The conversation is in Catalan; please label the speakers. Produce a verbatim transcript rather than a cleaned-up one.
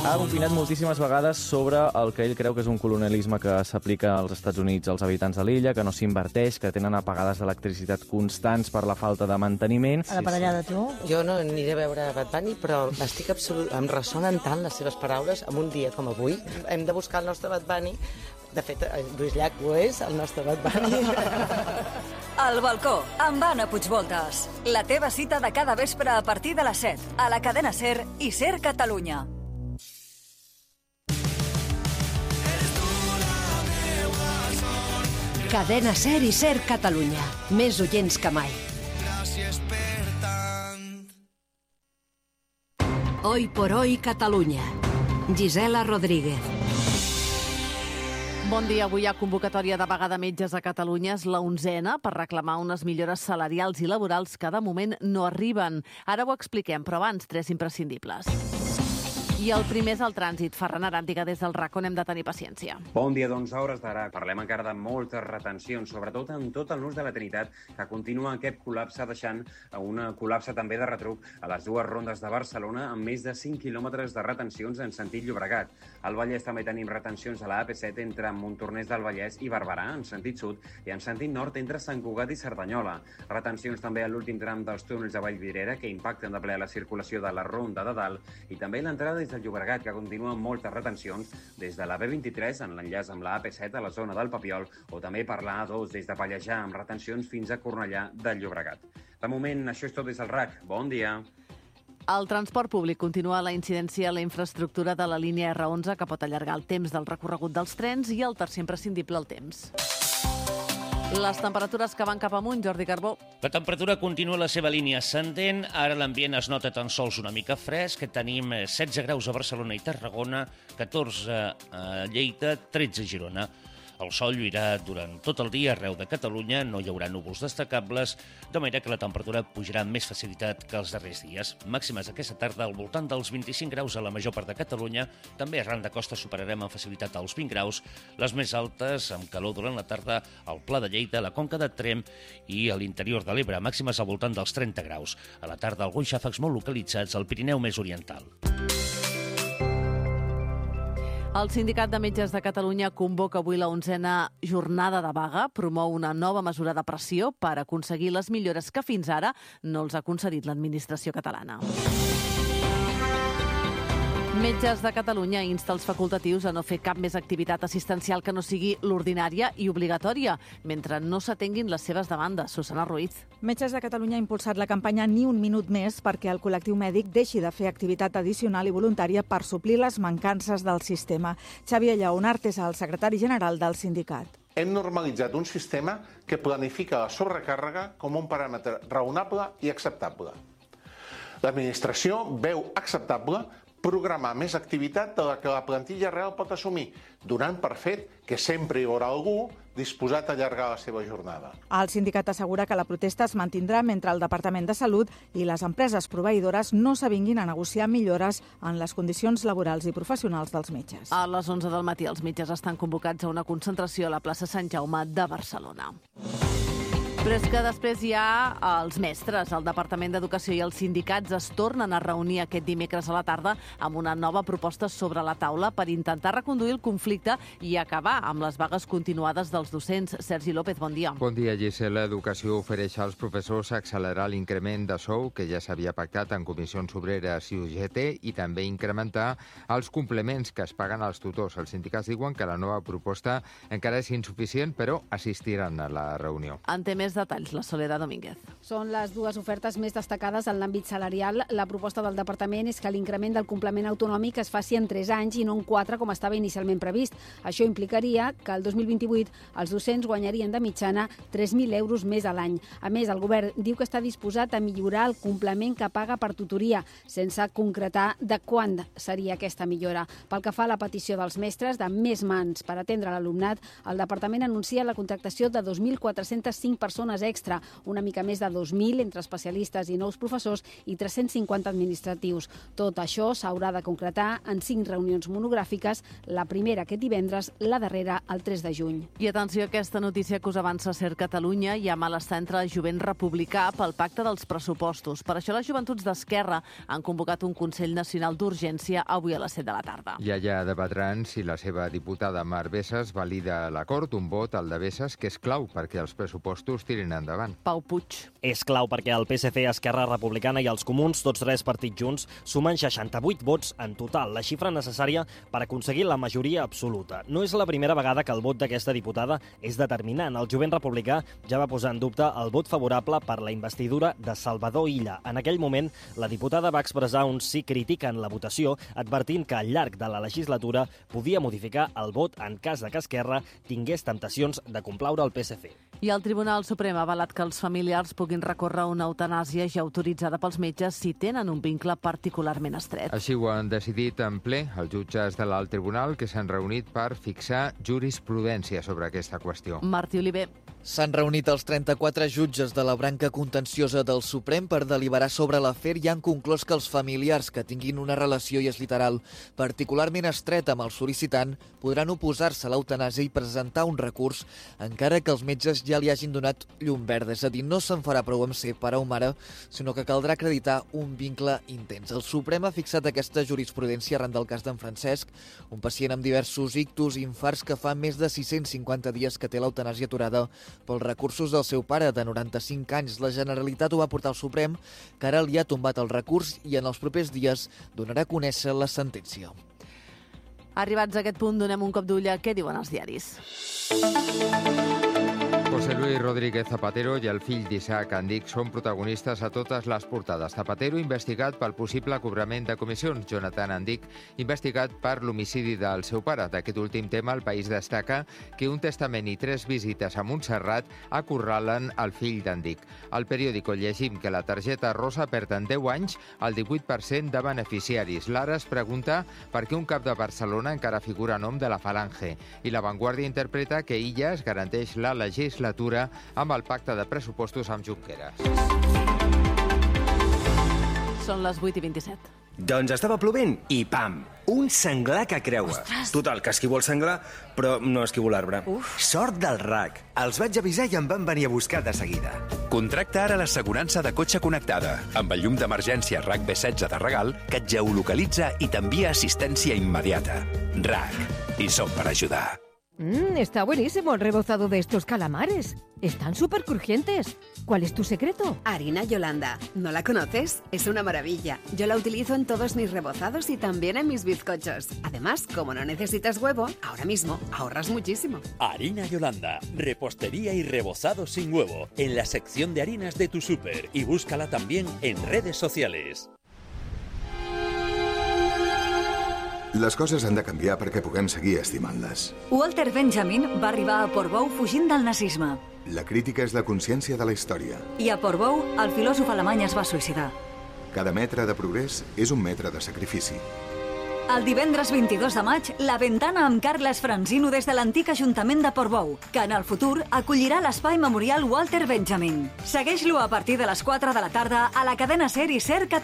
Speaker 1: Ha opinat moltíssimes vegades sobre el que ell creu que és un colonialisme que s'aplica als Estats Units als habitants de l'illa, que no s'inverteix, que tenen apagades d'electricitat constants per la falta de manteniment.
Speaker 2: A la parellada, tu?
Speaker 3: Jo no aniré a veure Bad Bunny, però estic absolut... em ressonen tant les seves paraules en un dia com avui. Hem de buscar el nostre Bad Bunny. De fet, Lluís Llach ho és, el nostre Bad Bunny.
Speaker 4: Al balcó, amb Anna Puigvoltes. La teva cita de cada vespre a partir de les set, a la cadena SER i SER Catalunya.
Speaker 5: Cadena SER i SER Catalunya. Més oients que mai.
Speaker 6: Gràcies per tant.
Speaker 5: Hoy por hoy Catalunya. Gisela Rodríguez.
Speaker 7: Bon dia. Avui hi ha convocatòria de vaga de metges a Catalunya. És la onzena per reclamar unes millores salarials i laborals que de moment no arriben. Ara ho expliquem, però abans tres imprescindibles. I el primer és el trànsit. Ferran Aràndiga, des del R A C, on hem de tenir paciència.
Speaker 8: Bon dia, doncs, a hores d'ara. Parlem encara de moltes retencions, sobretot en tot el nus de la Trinitat, que continua aquest col·lapse, deixant un col·lapse també de retruc a les dues rondes de Barcelona, amb més de cinc quilòmetres de retencions en sentit Llobregat. Al Vallès també tenim retencions a la A P set entre Montornès del Vallès i Barberà, en sentit sud, i en sentit nord entre Sant Cugat i Cerdanyola. Retencions també a l'últim tram dels túnels de Vallvidrera, que impacten de ple la circulació de la Ronda de Dalt, i també l'entrada des del Llobregat, que continua amb moltes retencions des de la B vint-i-tres en l'enllaç amb la A P set a la zona del Papiol, o també per la A dos des de Pallejà amb retencions fins a Cornellà del Llobregat. De moment, això és tot des del R A C. Bon dia.
Speaker 7: El transport públic continua la incidència a la infraestructura de la línia R onze, que pot allargar el temps del recorregut dels trens, i el tercer imprescindible, el temps. Les temperatures que van cap amunt, Jordi Carbó.
Speaker 9: La temperatura continua la seva línia ascendent. Ara l'ambient es nota tan sols una mica fresc. Tenim setze graus a Barcelona i Tarragona, catorze a Lleida, tretze a Girona. El sol lluirà durant tot el dia arreu de Catalunya, no hi haurà núvols destacables, de manera que la temperatura pujarà amb més facilitat que els darrers dies. Màximes aquesta tarda al voltant dels vint-i-cinc graus a la major part de Catalunya, també arran de costa superarem amb facilitat els vint graus, les més altes, amb calor durant la tarda, al Pla de Lleida, la Conca de Tremp i a l'interior de l'Ebre, màximes al voltant dels trenta graus. A la tarda, alguns xàfecs molt localitzats al Pirineu més oriental.
Speaker 7: El Sindicat de Metges de Catalunya convoca avui la onzena jornada de vaga, promou una nova mesura de pressió per aconseguir les millores que fins ara no els ha concedit l'administració catalana. Metges de Catalunya insta els facultatius a no fer cap més activitat assistencial que no sigui l'ordinària i obligatòria, mentre no s'atenguin les seves demandes. Susana Ruiz.
Speaker 10: Metges de Catalunya ha impulsat la campanya Ni un minut més perquè el col·lectiu mèdic deixi de fer activitat addicional i voluntària per suplir les mancances del sistema. Xavier Lleonart és el secretari general del sindicat.
Speaker 11: Hem normalitzat un sistema que planifica la sobrecàrrega com un paràmetre raonable i acceptable. L'administració veu acceptable programar més activitat de la que la plantilla real pot assumir, donant per fet que sempre hi haurà algú disposat a allargar la seva jornada.
Speaker 10: El sindicat assegura que la protesta es mantindrà mentre el Departament de Salut i les empreses proveïdores no s'avinguin a negociar millores en les condicions laborals i professionals dels metges.
Speaker 7: A les onze del matí els metges estan convocats a una concentració a la plaça Sant Jaume de Barcelona. Però és que després hi ha els mestres. El Departament d'Educació i els sindicats es tornen a reunir aquest dimecres a la tarda amb una nova proposta sobre la taula per intentar reconduir el conflicte i acabar amb les vagues continuades dels docents. Sergi López, bon dia.
Speaker 12: Bon dia, Gisela. Educació ofereix als professors accelerar l'increment de sou que ja s'havia pactat en comissions obreres i U G T i també incrementar els complements que es paguen als tutors. Els sindicats diuen que la nova proposta encara és insuficient, però assistiran a la reunió.
Speaker 7: En té més detalls, la Soledad Domínguez.
Speaker 13: Són les dues ofertes més destacades en l'àmbit salarial. La proposta del departament és que l'increment del complement autonòmic es faci en tres anys i no en quatre, com estava inicialment previst. Això implicaria que el dos mil vint-i-vuit els docents guanyarien de mitjana tres mil euros més a l'any. A més, el govern diu que està disposat a millorar el complement que paga per tutoria, sense concretar de quan seria aquesta millora. Pel que fa a la petició dels mestres de més mans per atendre l'alumnat, el departament anuncia la contractació de dos mil quatre-centes cinc persones persones extra, una mica més de dos mil entre especialistes i nous professors i tres-cents cinquanta administratius. Tot això s'haurà de concretar en cinc reunions monogràfiques, la primera aquest divendres, la darrera el tres de juny.
Speaker 7: I atenció a aquesta notícia que us avança Ser Catalunya. Hi ha malestar entre el jovent republicà pel pacte dels pressupostos. Per això les joventuts d'Esquerra han convocat un Consell Nacional d'Urgència avui a les set de la tarda.
Speaker 12: I allà debatran si la seva diputada Mar Bessas valida l'acord, un vot, el de Bessas, que és clau perquè els pressupostos tirin endavant.
Speaker 7: Pau Puig.
Speaker 2: És clau perquè el P S C, Esquerra Republicana i els Comuns, tots tres partits junts, sumen seixanta-vuit vots en total, la xifra necessària per aconseguir la majoria absoluta. No és la primera vegada que el vot d'aquesta diputada és determinant. El jovent republicà ja va posar en dubte el vot favorable per la investidura de Salvador Illa. En aquell moment, la diputada va expressar un sí crític en la votació, advertint que al llarg de la legislatura podia modificar el vot en cas de que Esquerra tingués temptacions de complaure el P S C.
Speaker 7: I el Tribunal Suprem ha avalat que els familiars puguin recórrer una eutanàsia ja autoritzada pels metges si tenen un vincle particularment estret.
Speaker 12: Així ho han decidit en ple els jutges de l'Alt Tribunal, que s'han reunit per fixar jurisprudència sobre aquesta qüestió.
Speaker 7: Martí Oliver.
Speaker 14: S'han reunit els trenta-quatre jutges de la branca contenciosa del Suprem per deliberar sobre l'afer i han conclòs que els familiars que tinguin una relació, i és literal, particularment estreta amb el sol·licitant podran oposar-se a l'eutanàsia i presentar un recurs, encara que els metges ja li hagin donat llum verda. És a dir, no se'n farà prou amb ser pare o mare, sinó que caldrà acreditar un vincle intens. El Suprem ha fixat aquesta jurisprudència arran del cas d'en Francesc, un pacient amb diversos ictus i infarts que fa més de sis-cents cinquanta dies que té l'eutanàsia aturada pels recursos del seu pare, de noranta-cinc anys. La Generalitat ho va portar al Suprem, que ara li ha tombat el recurs i en els propers dies donarà a conèixer la sentència.
Speaker 7: Arribats a aquest punt, donem un cop d'ull a què diuen els diaris.
Speaker 12: José Luis Rodríguez Zapatero i el fill d'Isaac Andic són protagonistes a totes les portades. Zapatero investigat pel possible cobrament de comissions. Jonathan Andic investigat per l'homicidi del seu pare. D'aquest últim tema, El País destaca que un testament i tres visites a Montserrat acorralen el fill d'Andic. Al periòdico llegim que la targeta rosa perd en deu anys el divuit per cent de beneficiaris. L'Ara es pregunta per què un cap de Barcelona encara figura a nom de la Falange. I La Vanguardia interpreta que Illas garanteix la legislatura amb el pacte de pressupostos amb Junqueras.
Speaker 7: Són les vuit i vint-i-set.
Speaker 15: Doncs estava plovent i pam! Un senglar que creua.
Speaker 7: Ostres!
Speaker 15: Total, que esquivo el senglar, però no esquivo l'arbre. Sort del R A C. Els vaig avisar i em van venir a buscar de seguida.
Speaker 16: Contracta ara l'assegurança de cotxe connectada, amb el llum d'emergència R A C B setze de regal, que et geolocalitza i t'envia assistència immediata. R A C. I som per ajudar.
Speaker 17: Mmm, está buenísimo el rebozado de estos calamares. Están súper crujientes. ¿Cuál es tu secreto?
Speaker 18: Harina Yolanda. ¿No la conoces? Es una maravilla. Yo la utilizo en todos mis rebozados y también en mis bizcochos. Además, como no necesitas huevo, ahora mismo ahorras muchísimo.
Speaker 19: Harina Yolanda. Repostería y rebozado sin huevo. En la sección de harinas de tu súper. Y búscala también en redes sociales.
Speaker 20: Les coses han de canviar perquè puguem seguir estimant-les.
Speaker 4: Walter Benjamin va arribar a Portbou fugint del nazisme.
Speaker 20: La crítica és la consciència de la història.
Speaker 4: I a Portbou, el filòsof alemany es va suïcidar.
Speaker 20: Cada metre de progrés és un metre de sacrifici.
Speaker 4: El divendres vint-i-dos de maig, La Ventana amb Carles Franzino des de l'antic Ajuntament de Portbou, que en el futur acollirà l'espai memorial Walter Benjamin. Segueix-lo a partir de les quatre de la tarda a la cadena SER i SER Catalunya.